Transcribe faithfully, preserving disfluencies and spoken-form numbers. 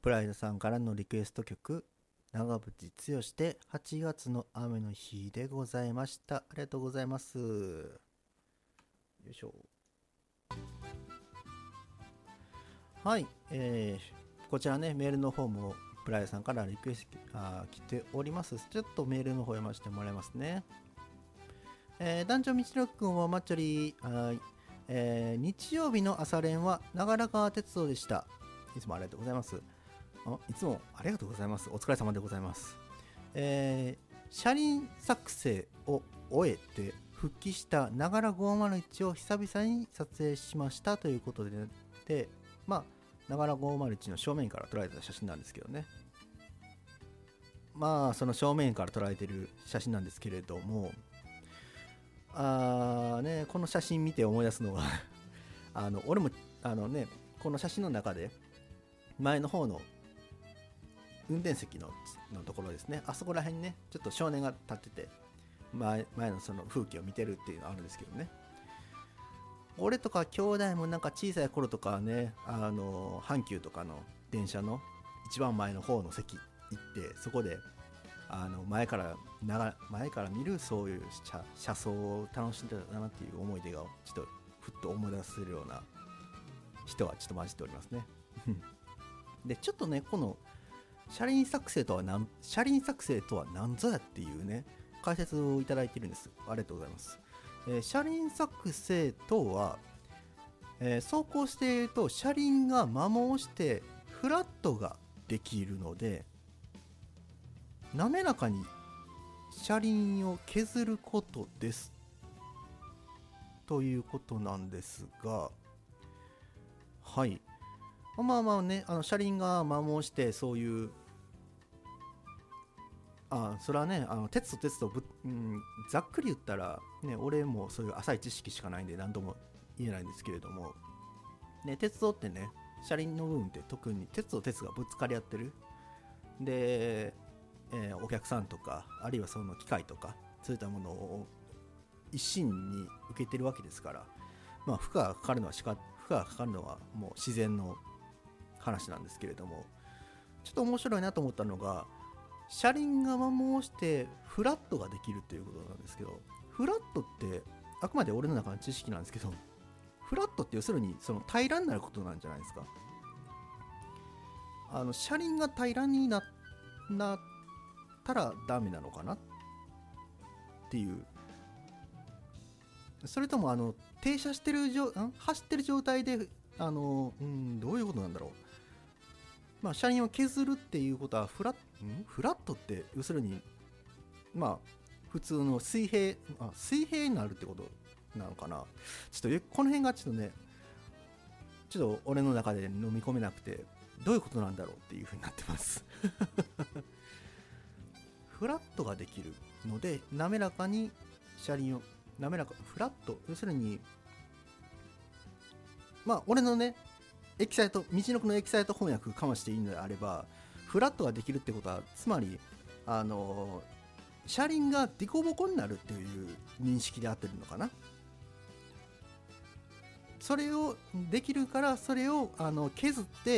プライドさんからのリクエスト曲、長渕剛ではちがつの雨の日でございました。ありがとうございます。よいしょ。はい、えー、こちらね、メールの方もプライドさんからリクエストあ来ております。ちょっとメールの方読ませてもらいますね。えー、団長道のくんはマッチョリー、はい、えー、日曜日の朝練は長良川鉄道でした。いつもありがとうございます。あいつもありがとうございます。お疲れ様でございます。えー、車輪作成を終えて復帰した長良ごーまるいちを久々に撮影しましたということで、でまあ長良ごーまるいちの正面から撮られた写真なんですけどね。まあその正面から撮られている写真なんですけれども、あーね、この写真見て思い出すのはあの俺もあのね、この写真の中で前の方の運転席 の, のところですね、あそこら辺にねちょっと少年が立ってて 前, 前のその風景を見てるっていうのがあるんですけどね。俺とか兄弟もなんか小さい頃とかね、あの阪急とかの電車の一番前の方の席行って、そこであの前から長前から見るそういう 車, 車窓を楽しんでたなっていう思い出がちょっとふっと思い出せるような人はちょっと混じっておりますねでちょっとね、この車輪作成とは何車輪作成とは何ぞやっていうね解説をいただいているんです。ありがとうございます。えー、車輪作成とは、えー、走行していると車輪が摩耗してフラットができるので、滑らかに車輪を削ることですということなんですが、はい、まあまあね、あの車輪が摩耗してそういう、あそれはね、あの鉄と鉄とぶ、うん、ざっくり言ったら、ね、俺もそういう浅い知識しかないんで何とも言えないんですけれども、ね、鉄道ってね、車輪の部分って特に鉄と鉄がぶつかり合ってる。で、えー、お客さんとか、あるいはその機械とか、そういったものを一心に受けてるわけですから、まあ、負荷がかかるのはしか負荷がかかるのはもう自然の話なんですけれども、ちょっと面白いなと思ったのが、車輪が摩耗してフラットができるっていうことなんですけど、フラットってあくまで俺の中の知識なんですけど、フラットって要するにその平らになることなんじゃないですか。あの車輪が平らになったらダメなのかなっていう、それともあの停車してる状走ってる状態で、あのうんどういうことなんだろう。まあ、車輪を削るっていうことはフラッ、んフラットって要するにまあ普通の水平あ水平になるってことなのかな。ちょっとこの辺がちょっとね、ちょっと俺の中で飲み込めなくて、どういうことなんだろうっていう風になってますフラットができるので滑らかに車輪を滑らかフラット、要するにまあ俺のねエキサイト道のくのエキサイト翻訳かましていいのであれば、フラットができるってことはつまりあのー、車輪がデコボコになるっていう認識で合ってるのかな。それをできるから、それをあの削って